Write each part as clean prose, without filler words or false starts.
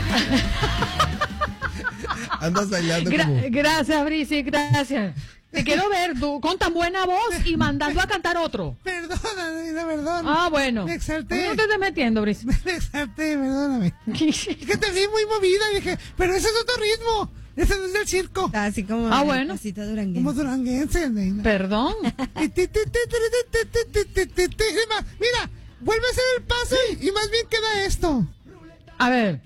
Andas bailando Gracias, Brisi, gracias. Te quiero ver, tú con tan buena voz y mandando a cantar otro. Perdóname, de verdad. Ah, bueno. Me exalté. No te estés metiendo, Brisi. Me exalté, perdóname. Es que te vi muy movida y dije, pero ese es otro ritmo. Ese no es del circo. Así como bueno. duranguense. Como duranguense. Perdón. Mira, vuelve a hacer el paso y más bien queda esto. A ver.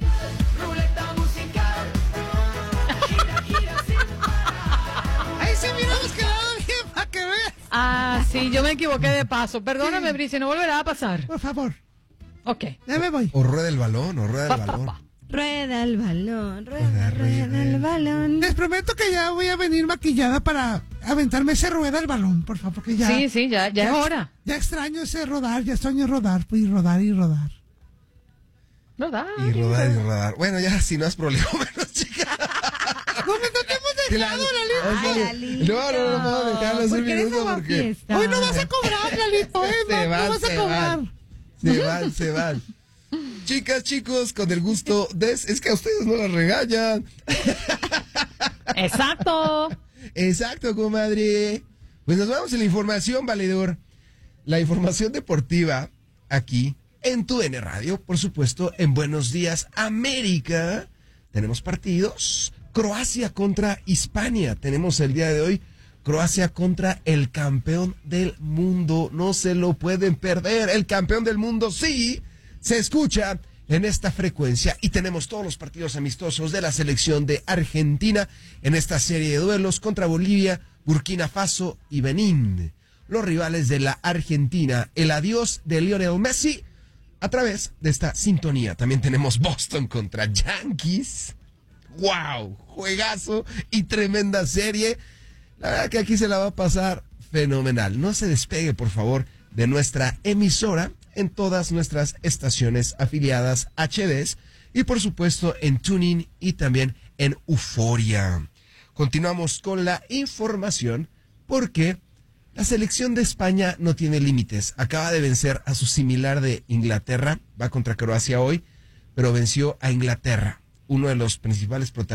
Ahí sí, mira, hemos quedado bien para que veas. Ah, sí, yo me equivoqué de paso. Perdóname, Brisi, no volverá a pasar. Por favor. Ok. Ya me voy. O rueda el balón, Rueda el balón, rueda el balón. Les prometo que ya voy a venir maquillada para aventarme ese rueda el balón, por favor, porque ya... Sí, ya es hora. Ya extraño ese rodar, ya extraño rodar, pues, y rodar y rodar. ¿Verdad? Y rodar. Bueno, ya, si no has problema, chicas. No te hemos dejado, Lalito. No puedo dejarlo un minuto porque... Hoy no vas a cobrar, Lalito, no vas a cobrar. Se van. Chicas, chicos, con el gusto es que a ustedes no las regañan. Exacto, comadre. Pues nos vamos a la información, valedor. La información deportiva aquí en tu DN Radio, por supuesto, en Buenos Días América. Tenemos partidos. Croacia contra Hispania. Tenemos el día de hoy Croacia contra el campeón del mundo. No se lo pueden perder. El campeón del mundo, sí, se escucha en esta frecuencia. Y tenemos todos los partidos amistosos de la selección de Argentina en esta serie de duelos contra Bolivia, Burkina Faso y Benín. Los rivales de la Argentina. El adiós de Lionel Messi a través de esta sintonía. También tenemos Boston contra Yankees. ¡Wow! Juegazo y tremenda serie. La verdad que aquí se la va a pasar fenomenal. No se despegue, por favor, de nuestra emisora en todas nuestras estaciones afiliadas HDs y, por supuesto, en TuneIn y también en Euforia. Continuamos con la información porque la selección de España no tiene límites. Acaba de vencer a su similar de Inglaterra. Va contra Croacia hoy, pero venció a Inglaterra, uno de los principales protagonistas